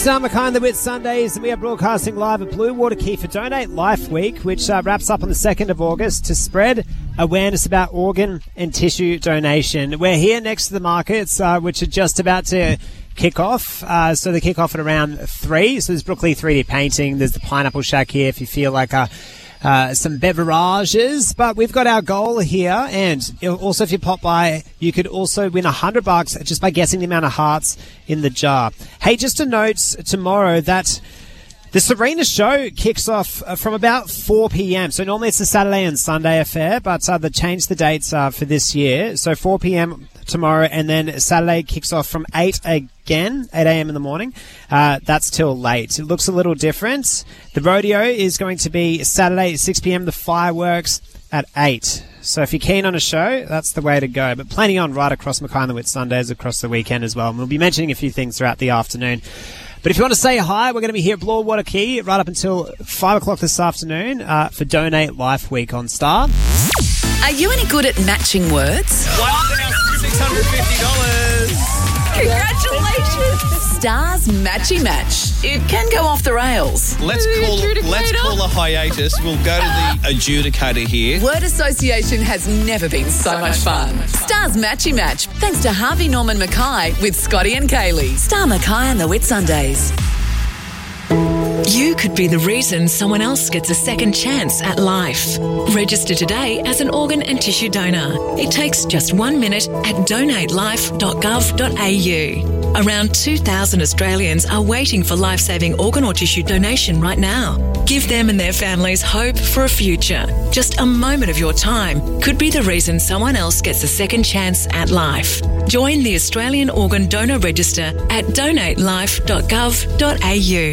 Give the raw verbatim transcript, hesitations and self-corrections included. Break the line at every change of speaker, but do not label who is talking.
Star Mackay and the Wit Sundays, and we are broadcasting live at Blue Water Key for Donate Life Week, which uh, wraps up on the second of August to spread awareness about organ and tissue donation. We're here next to the markets, uh, which are just about to kick off. Uh, so they kick off at around three. So there's Brooklyn three D painting. There's the Pineapple Shack here if you feel like a Uh, some beverages, but we've got our goal here, and also if you pop by, you could also win a hundred bucks just by guessing the amount of hearts in the jar. Hey, just a note tomorrow that the Serena show kicks off from about four p.m. So normally it's a Saturday and Sunday affair, but uh, they changed the dates uh, for this year. So four p.m. tomorrow, and then Saturday kicks off from eight again, eight a.m. in the morning. Uh, that's till late. It looks a little different. The rodeo is going to be Saturday at six p.m. The fireworks at eight. So if you're keen on a show, that's the way to go. But plenty on right across Mackay and the Wit Sundays across the weekend as well. And we'll be mentioning a few things throughout the afternoon. But if you want to say hi, we're going to be here at Blue Water Key right up until five o'clock this afternoon uh, for Donate Life Week on Star.
Are you any good at matching words?
Wow, six hundred fifty dollars.
Congratulations! Star's Matchy Match. It can go off the rails.
Let's call let's call a hiatus. We'll go to the adjudicator here.
Word association has never been so much fun. Star's Matchy Match, thanks to Harvey Norman Mackay with Scotty and Kaylee. Star Mackay and the Wit Sundays.
You could be the reason someone else gets a second chance at life. Register today as an organ and tissue donor. It takes just one minute at donate life dot gov dot a u. Around two thousand Australians are waiting for life-saving organ or tissue donation right now. Give them and their families hope for a future. Just a moment of your time could be the reason someone else gets a second chance at life. Join the Australian Organ Donor Register at donate life dot gov dot a u.